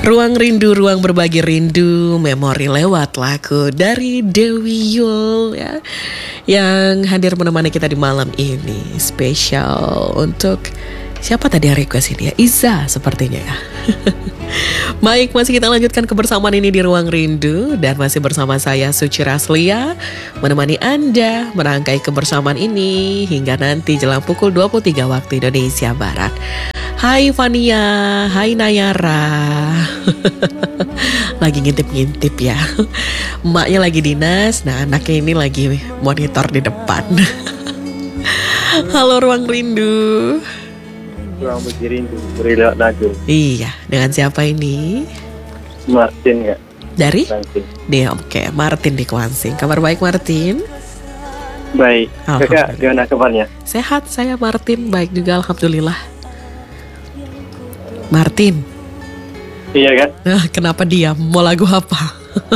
Ruang rindu, ruang berbagi rindu, memori lewat lagu dari Dewi Yul ya, yang hadir menemani kita di malam ini. Spesial untuk siapa tadi yang request ini ya? Iza sepertinya ya. Baik, masih kita lanjutkan kebersamaan ini di Ruang Rindu. Dan masih bersama saya Suci Raslia, menemani Anda merangkai kebersamaan ini hingga nanti jelang pukul 23 waktu Indonesia Barat. Hai Fania, hai Nayara. Lagi ngintip-ngintip ya. Emaknya lagi dinas, nah anaknya ini lagi monitor di depan. Halo Ruang Rindu. Ruang Rindu, berilah lagu. Iya, dengan siapa ini? Martin ya. Dari? Langsing. Dia oke, Martin di Kwansing. Kabar baik Martin? Baik. Kakak gimana kabarnya? Sehat saya Martin, baik juga alhamdulillah. Martin. Iya kan? Kenapa diam? Mau lagu apa?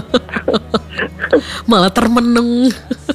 Malah termenung.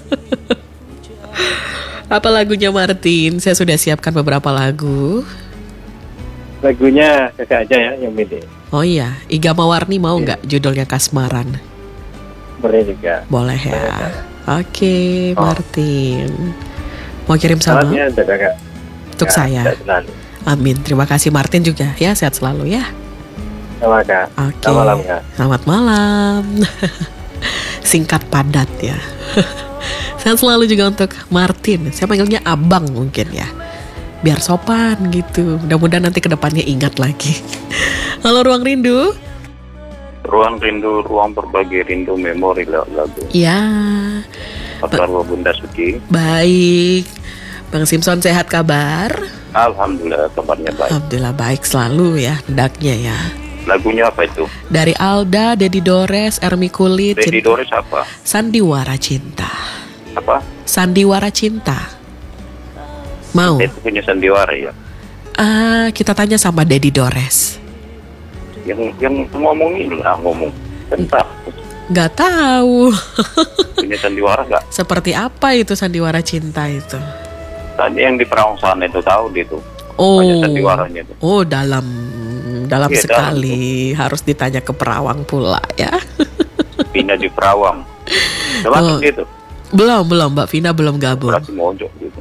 Apa lagunya Martin? Saya sudah siapkan beberapa lagu. Lagunya kakak aja ya yang milih. Oh iya, Iga Mawarni mau nggak judulnya Kasmaran? Boleh juga. Boleh ya. Oke, Martin. Mau kirim salam? Salamnya untuk kakak. Untuk saya. Amin. Terima kasih Martin juga ya. Sehat selalu ya. Sama kak. Oke. Selamat malam kak. Selamat malam. Singkat padat ya. Sehat selalu juga untuk Martin. Saya panggilnya Abang mungkin ya. Biar sopan gitu. Mudah-mudahan nanti kedepannya ingat lagi. Halo Ruang Rindu. Ruang rindu, ruang berbagi rindu, memori lagu. Ya. Kabar Bunda Suci. Baik. Bang Simpson sehat kabar? Alhamdulillah kabarnya baik. Alhamdulillah baik selalu ya, hendaknya ya. Lagunya apa itu? Dari Alda, Dedi Dores, Ermi Kulit. Dedi Dores apa? Sandiwara Cinta. Apa? Sandiwara Cinta. Mau? Itu punya sandiwara ya. Kita tanya sama Dedi Dores. Yang ngomongin lah ngomong tentang. Gak tahu. Punya sandiwara gak? Seperti apa itu Sandiwara Cinta itu? Tadi yang di Perawang sana itu tahu itu. Oh, banyak sandiwaranya itu. Oh dalam Iya, sekali dalam harus ditanya ke Perawang pula ya. Pindah di Perawang. Termasuk gitu. Belum Mbak Vina belum gabung. Berarti mojok gitu.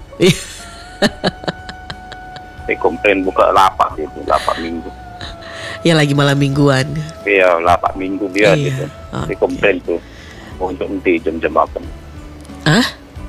Saya komplain buka lapak gitu, lapak minggu. Ya lagi malam mingguan. Iya, lapak minggu dia Iya, gitu. oke. Saya komplain tuh mojok nanti jam-jam apa. Ah?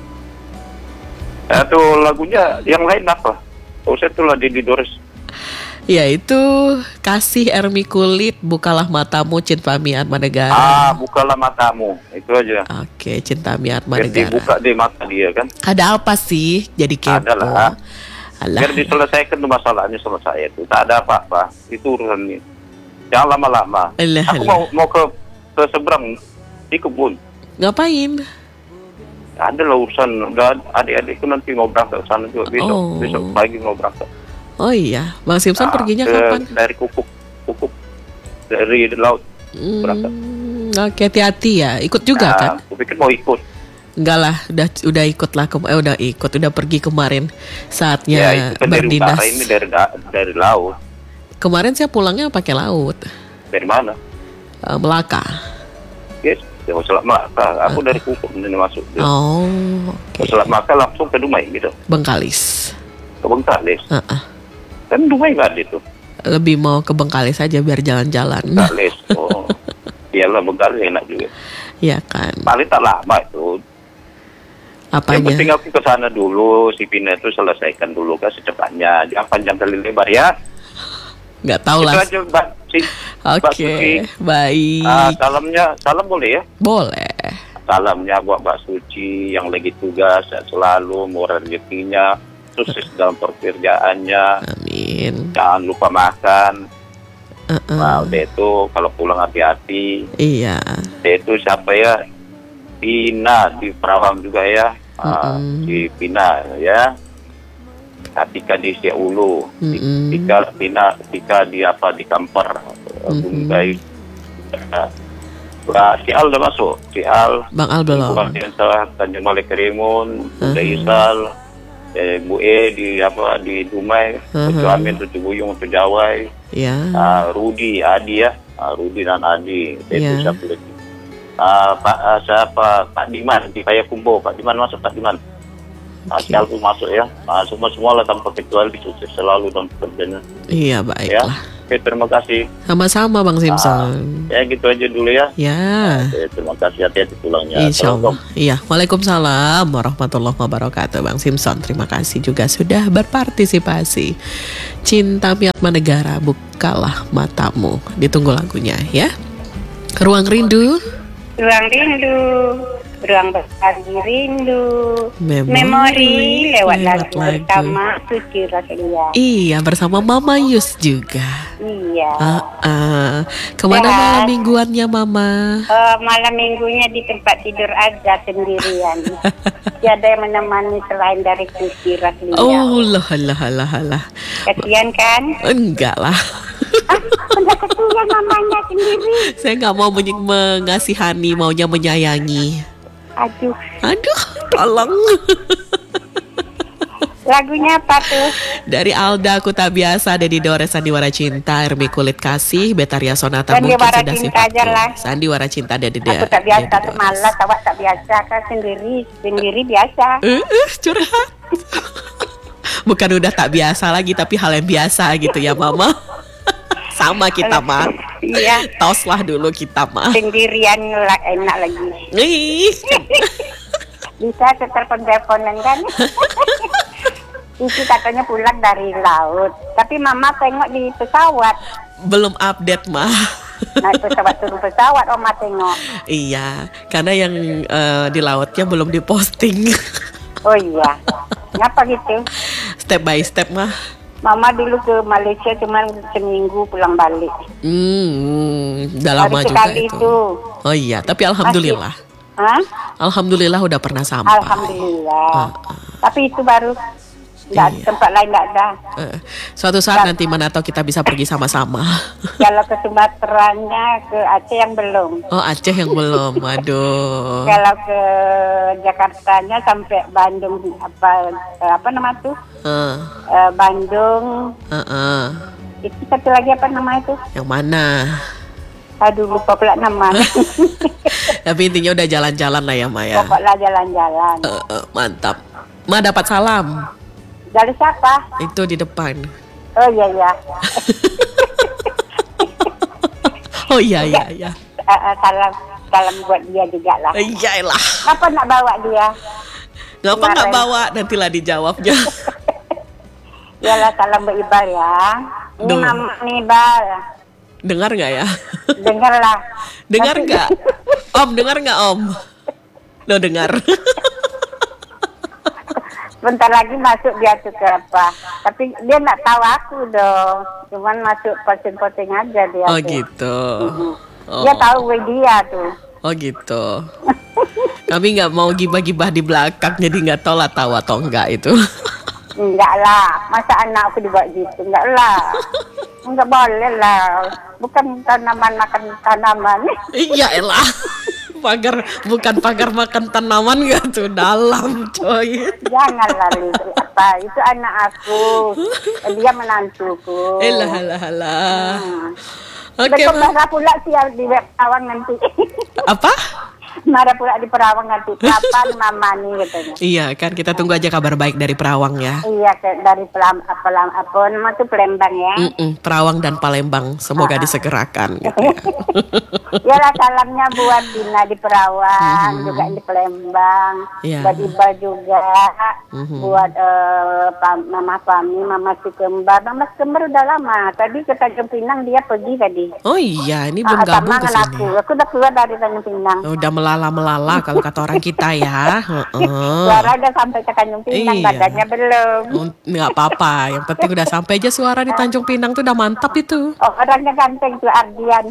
Itu lagunya yang lain apa? Usah itulah Dedi Dores. Ya itu Kasih Ermi Kulit, Bukalah Matamu, Cinta Mi Atma Negara. Bukalah matamu. Itu aja. Oke, Cinta Mi Atma Biar Negara. dibuka di mata dia kan. Ada apa sih? Jadi kepo. Adalah. Alah. Biar diselesaikan tuh masalahnya sama saya itu. Tak ada apa-apa. Itu urusan ini. Jangan lama-lama. Alah, Aku mau ke seberang di kebun. Ngapain? Ada lah urusan. Adik-adikku nanti mau berangkat ke sana juga besok. Oh. Besok pagi mau berangkat. Oh iya, Bang Simpson perginya kapan? Dari Kukuk dari laut berangkat. Oke, hati-hati ya. Ikut juga kan? Aku pikir mau ikut. Enggak lah, udah ikut lah. Udah pergi kemarin saatnya Ya itu kan dari berdinas. utara, ini dari laut. Kemarin saya pulangnya pakai laut, Dari mana? Melaka. Yes, mau Selat Melaka. Aku dari Kukuk ini masuk. Oh, Mau Selat Melaka langsung ke Dumai gitu. Bengkalis. Ke Bengkalis. Kan Dumai nggak ada itu. Lebih mau ke Bengkalis aja biar jalan-jalan. Bengkalis. Oh, iyalah Bengkalis enak juga. Iya kan. Paling tak lama itu. Apanya? Yang penting aku ke sana dulu, si Pina itu selesaikan dulu kan secepatnya. Jangan panjang kali lebar ya. Nggak tahu Itu lah. aja Mbak. Mbak Suci. Oke, baik. Salam boleh ya? Boleh. Salamnya buat Mbak Suci yang lagi tugas, sehat selalu, murah rezekinya, sukses dalam pekerjaannya. Amin. Jangan lupa makan. Nah, udah itu kalau pulang hati-hati. Iya. Dia itu siapa ya? Pina di Perawang juga ya. Si Pina ya. Tika di Siaulu. Tika di apa di Kampar. Bungkai. Si Al udah masuk. Si Al. Bang Al belum. Tanjung Malik Kerimun. Bunda Isal. Bu di Dumai, Tujuh Amin, Tujuh Buyung, Tujuh Jawai, Ya. Rudi, Adi ya, Rudi dan Adi, Iya. itu siapa lagi? Pak Diman di Payakumbuh, Pak Diman masuk, Pak Diman. Oke. Calku masuk ya. Semua lah tanpa kecuali sukses selalu dalam pekerjaannya. Iya, Ya. baiklah. Oke, terima kasih. Sama-sama Bang Simpson. Ya gitu aja dulu ya. Ya. Oke, terima kasih, hati-hati pulangnya. Insya Allah. Assalamualaikum. Iya. Waalaikumsalam warahmatullahi wabarakatuh. Bang Simpson, terima kasih juga sudah berpartisipasi. Cinta Miatma Negara, bukalah matamu. Ditunggu lagunya ya. Ruang Rindu. Ruang rindu, ruang berbagi rindu, Memori memori lewat lewat lagu lagu. bersama Suci Roselia. Iya, bersama Mama Yus juga. Iya. Kemana Sehat. malam mingguannya Mama? Malam minggunya di tempat tidur aja sendirian. Tiada yang menemani selain dari Suci Roselia. Oh lah. Kasian kan? Enggak lah. Udah kasihan mamanya sendiri. Saya nggak mau mengasihani, maunya menyayangi. Aduh, Aduh, tolong. lagunya apa tuh? Dari Alda, Aku Tak Biasa, Dedi Dores, Sandiwara Cinta, Ermi Kulit Kasih, Betaria Sonata, mungkin Sandiwara sudah Cinta sifatku. aja lah. Sandiwara Cinta, Dedi Aku tak biasa tuh Dores. malas, awak tak biasa kan sendiri biasa. Curhat. Bukan udah tak biasa lagi, tapi hal yang biasa gitu ya Mama. Sama kita mah. Iya. Tos lah dulu kita mah. Sendirian enak lagi. Ih, Bisa telepon-teleponan kan. Isi katanya pulang dari laut, tapi mama tengok di pesawat. belum update mah. Naik pesawat turun pesawat, oma tengok. Iya, karena yang di lautnya belum diposting. Oh iya, ngapa gitu? Step by step mah. Mama dulu ke Malaysia cuma seminggu pulang balik. Udah lama Baru juga sekali itu. Oh iya, tapi alhamdulillah. Hah? Alhamdulillah udah pernah sampai. Alhamdulillah. Tapi itu baru nggak Iya. tempat lain nggak ada. Suatu saat nanti mana tahu kita bisa pergi sama-sama. Kalau ke Sumateranya, ke Aceh yang belum. Oh, Aceh yang belum. Waduh. Kalau ke Jakartanya sampai Bandung apa nama tuh? Eh, Bandung. Itu satu lagi apa nama itu? yang mana? Aduh lupa pula nama. Tapi intinya udah jalan-jalan lah ya Maya. Pokoknya jalan-jalan. Mantap. Ma dapat salam. Dari siapa? Itu di depan. Oh iya iya. Oh iya. Salam buat dia juga lah. Iyalah. Apa nak bawa dia? Ngapa nggak Kemarin. bawa? Nantilah dijawabnya. Yalah salam buat Ibal ya. Ini Duh. mama nih Ibal. Dengar nggak ya? Dengarlah. Dengar Nanti- nggak? Om, dengar nggak Om? Lo dengar? Bentar lagi masuk dia tuh ke apa. Tapi dia nggak tahu aku dong. Cuman masuk posting-posting aja dia Oh tuh. gitu. Oh. Dia tahu gue dia tuh. Oh gitu. Kami nggak mau gibah-gibah di belakang, jadi nggak tahu lah tahu atau enggak itu. Enggak lah. Masa anak aku dibuat gitu? Enggak lah. Enggak boleh lah. Bukan tanaman makan tanaman. Iya elah. Bukan pagar makan tanaman nggak tuh dalam coy. Janganlah Lili. Apa? Itu anak aku. Dia menantuku. Elah. Oke. Besok Ma. marah pula sial di Perawang nanti. Apa? Marah pula di Perawang nanti. Kapan mama nih katanya. Iya kan kita tunggu aja kabar baik dari Perawang ya. Iya dari apa nama tuh Palembang ya. Perawang dan Palembang semoga disegerakan. Gitu ya. Yalah salamnya buat Dina di Perawang, juga di Palembang, Iya. buat Iqbal juga, buat Mama Fami, Mama si Kembar. Mama si Kembar udah lama. Tadi ke Tanjung Pinang dia pergi tadi. Oh iya ini belum gabung Sama ke dengan sini. aku udah keluar dari Tanjung Pinang. Udah melala kalau kata orang kita ya. Suara udah sampai ke Tanjung Pinang, Iya. badannya belum. Nggak apa-apa, yang penting udah sampai aja suara di Tanjung Pinang tuh udah mantap itu. Oh, orangnya ganteng tuh Ardian.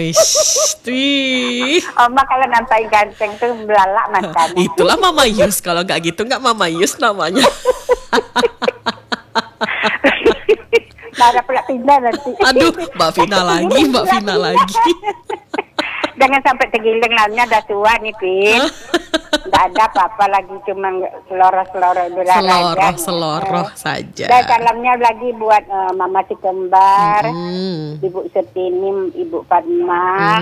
Wih, Oma kalau nampak ganteng tuh belalak matanya. itulah Mama Yus. Kalau nggak gitu nggak Mama Yus namanya. Marah pula pindah nanti. Aduh, Mbak Vina lagi. Jangan sampai tergiling lainnya dah tua nih Pin. Tak ada apa-apa lagi, cuma seloroh-seloroh Seloroh saja. Dan salamnya lagi buat Mama si kembar, Ibu Setini, Ibu Fatma,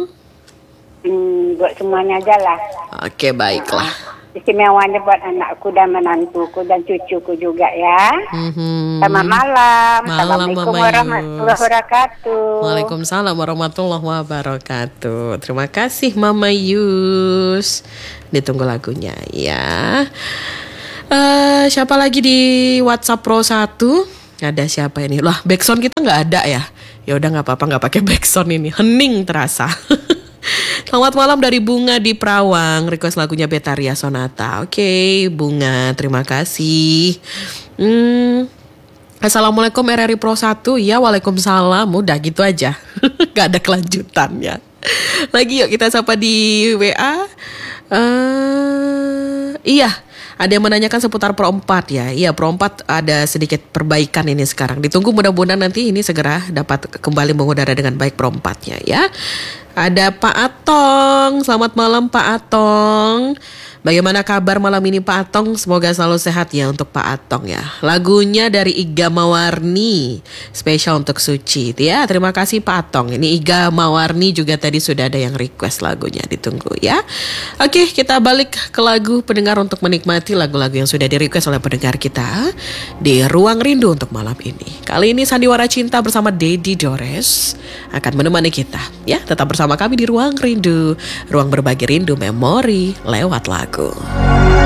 buat semuanya aja lah. Oke, baiklah. Istimewanya buat anakku dan menantuku dan cucuku juga ya. Selamat malam. Assalamualaikum Mama warahmatullahi wabarakatuh. Waalaikumsalam warahmatullahi wabarakatuh. Terima kasih Mama Yus. Ditunggu lagunya ya. Siapa lagi di WhatsApp Pro 1? Ada siapa ini? Lah, backsound kita nggak ada ya? Ya udah nggak apa-apa, nggak pakai backsound ini. Hening terasa. Selamat malam dari Bunga di Perawang. Request lagunya Betaria Sonata. Oke, Bunga, terima kasih. Assalamualaikum RRI Pro 1. Ya, waalaikumsalam. Udah gitu aja. Gak ada kelanjutannya. Lagi yuk kita sapa di WA. Iya, ada yang menanyakan seputar Pro 4 ya. Iya, Pro 4 ada sedikit perbaikan ini sekarang. Ditunggu mudah-mudahan nanti ini segera dapat kembali mengudara dengan baik Pro 4-nya ya. Ada Pak Atong. Selamat malam Pak Atong. Bagaimana kabar malam ini Pak Atong? Semoga selalu sehat ya untuk Pak Atong ya. Lagunya dari Iga Mawarni, spesial untuk Suci ya. Terima kasih Pak Atong. Ini Iga Mawarni juga tadi sudah ada yang request lagunya. Ditunggu ya. Oke, kita balik ke lagu pendengar untuk menikmati lagu-lagu yang sudah di request oleh pendengar kita di Ruang Rindu untuk malam ini. Kali ini Sandiwara Cinta bersama Dedi Dores akan menemani kita ya. Tetap bersama kami di Ruang Rindu, ruang berbagi rindu memori lewat lagu.